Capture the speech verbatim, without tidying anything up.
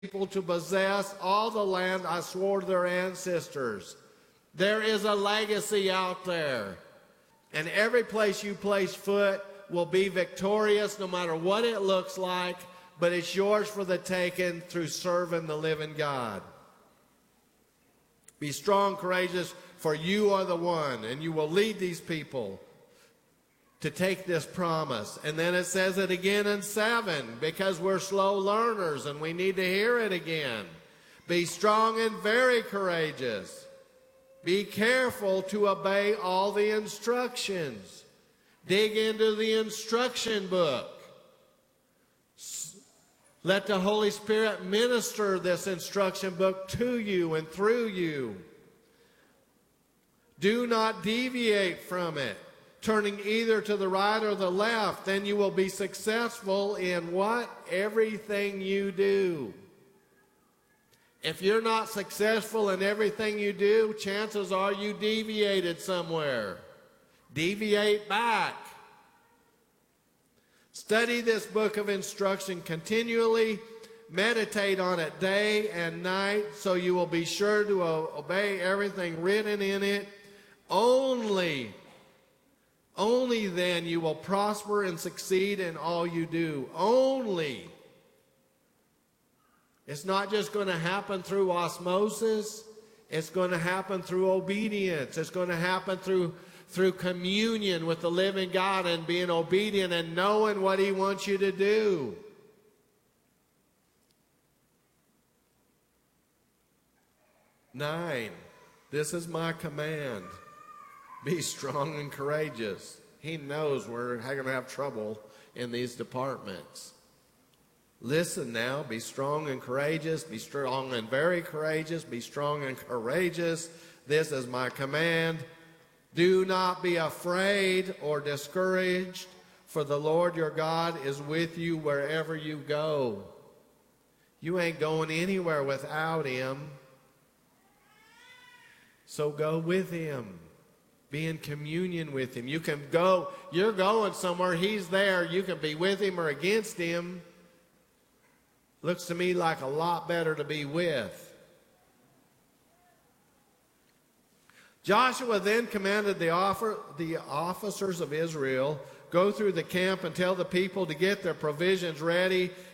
people to possess all the land I swore to their ancestors. There is a legacy out there. And every place you place foot will be victorious no matter what it looks like, but it's yours for the taking through serving the living God. Be strong, courageous, for you are the one, and you will lead these people to take this promise. And then it says it again in seven, because we're slow learners and we need to hear it again. Be strong and very courageous. Be careful to obey all the instructions. Dig into the instruction book. Let the Holy Spirit minister this instruction book to you and through you. Do not deviate from it, turning either to the right or the left. Then you will be successful in what? Everything you do. If you're not successful in everything you do, chances are you deviated somewhere. Deviate back. Study this book of instruction continually. Meditate on it day and night so you will be sure to obey everything written in it. Only, only then you will prosper and succeed in all you do. Only. It's not just going to happen through osmosis. It's going to happen through obedience. It's going to happen through, through communion with the living God and being obedient and knowing what He wants you to do. Nine, this is my command. Be strong and courageous. He knows we're going to have trouble in these departments. Listen now, be strong and courageous, be strong and very courageous, be strong and courageous. This is my command. Do not be afraid or discouraged, for the Lord your God is with you wherever you go. You ain't going anywhere without Him. So go with Him. Be in communion with Him. You can go, you're going somewhere, He's there. You can be with Him or against Him. Looks to me like a lot better to be with. Joshua then commanded the, offer, the officers of Israel, go through the camp and tell the people to get their provisions ready.